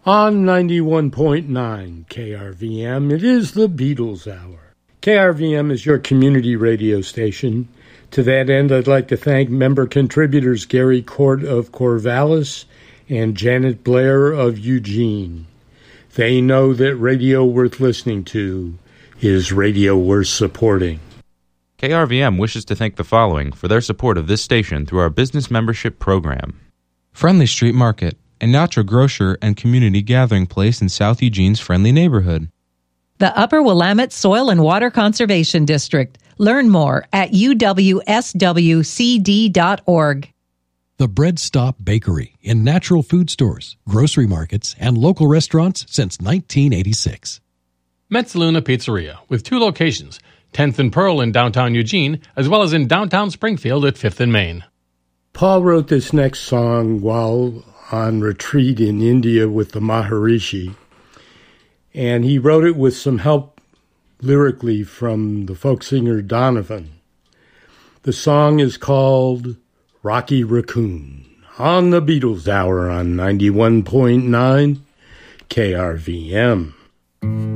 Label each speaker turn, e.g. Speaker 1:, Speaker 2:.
Speaker 1: On 91.9 KRVM, it is the Beatles Hour. KRVM is your community radio station. To that end, I'd like to thank member contributors Gary Court of Corvallis and Janet Blair of Eugene. They know that radio worth listening to is radio worth supporting.
Speaker 2: KRVM wishes to thank the following for their support of this station through our business membership program.
Speaker 3: Friendly Street Market, a natural grocer and community gathering place in South Eugene's friendly neighborhood.
Speaker 4: The Upper Willamette Soil and Water Conservation District. Learn more at uwswcd.org.
Speaker 5: The Bread Stop Bakery in natural food stores, grocery markets, and local restaurants since 1986.
Speaker 6: Metzaluna Pizzeria, with 2 locations, 10th and Pearl in downtown Eugene, as well as in downtown Springfield at 5th and Main.
Speaker 1: Paul wrote this next song while on retreat in India with the Maharishi, and he wrote it with some help lyrically from the folk singer Donovan. The song is called Rocky Raccoon on the Beatles Hour on 91.9 KRVM.